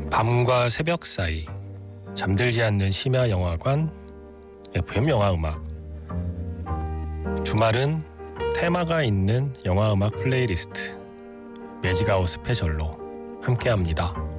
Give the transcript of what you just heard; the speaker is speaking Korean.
밤과 새벽 사이 잠들지 않는 심야 영화관 FM 영화 음악. 주말은 테마가 있는 영화 음악 플레이리스트 매직아웃 스페셜로 함께합니다.